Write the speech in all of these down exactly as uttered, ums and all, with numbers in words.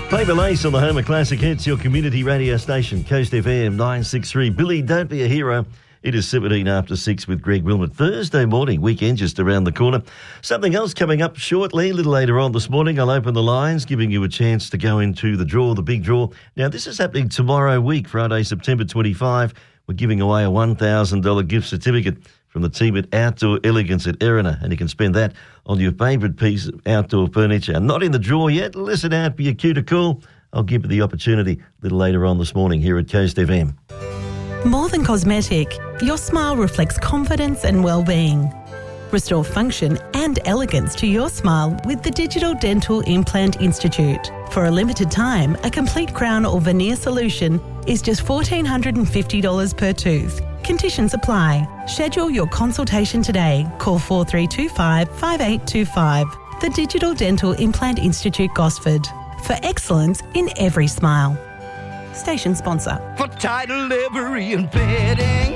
Paper Lace on the home of classic hits, your community radio station, Coast F M nine sixty-three. Billy, don't be a hero. It is seventeen after six with Greg Wilmot. Thursday morning, weekend just around the corner. Something else coming up shortly, a little later on this morning. I'll open the lines, giving you a chance to go into the draw, the big draw. Now, this is happening tomorrow week, Friday, September twenty-fifth. We're giving away a one thousand dollars gift certificate from the team at Outdoor Elegance at Erina, and you can spend that on your favourite piece of outdoor furniture. Not in the draw yet. Listen out for your cue to call. I'll give you the opportunity a little later on this morning here at Coast F M. More than cosmetic, your smile reflects confidence and well-being. Restore function and elegance to your smile with the Digital Dental Implant Institute. For a limited time, a complete crown or veneer solution is just one thousand four hundred fifty dollars per tooth. Conditions apply. Schedule your consultation today. Call four three two five, five eight two five. The Digital Dental Implant Institute, Gosford. For excellence in every smile. Station sponsor. For title, livery and fitting.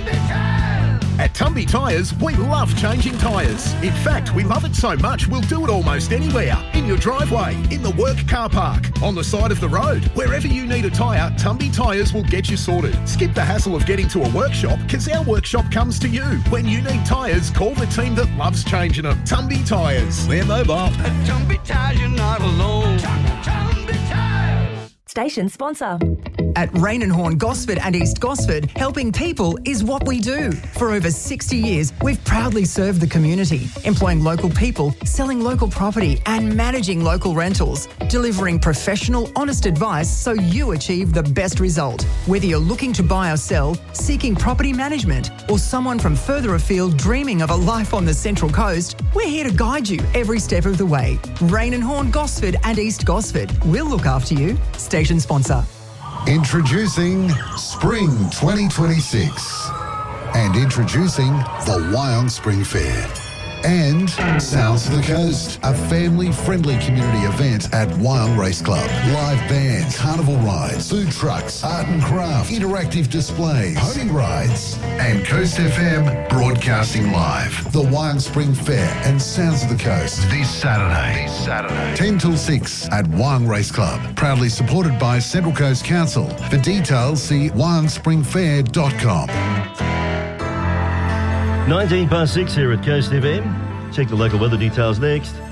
At Tumby Tyres, we love changing tyres. In fact, we love it so much, we'll do it almost anywhere. In your driveway, in the work car park, on the side of the road. Wherever you need a tyre, Tumby Tyres will get you sorted. Skip the hassle of getting to a workshop, because our workshop comes to you. When you need tyres, call the team that loves changing them. Tumby Tyres. We're mobile. At Tumby Tyres, you're not alone. Tumby Tyres. Station sponsor. At Rain and Horn Gosford and East Gosford, helping people is what we do. For over sixty years, we've proudly served the community, employing local people, selling local property and managing local rentals, delivering professional, honest advice so you achieve the best result. Whether you're looking to buy or sell, seeking property management, or someone from further afield dreaming of a life on the Central Coast, we're here to guide you every step of the way. Rain and Horn Gosford and East Gosford. We'll look after you. Station sponsor. Introducing Spring twenty twenty-six and introducing the Wyong Spring Fair and Sounds of the Coast, a family-friendly community event at Wyong Race Club. Live bands, carnival rides, food trucks, art and craft, interactive displays, pony rides, and Coast F M broadcasting live. The Wyong Spring Fair and Sounds of the Coast this Saturday, this Saturday, ten till six at Wyong Race Club. Proudly supported by Central Coast Council. For details, see wyong spring fair dot com. nineteen past six here at Coast F M. Check the local weather details next.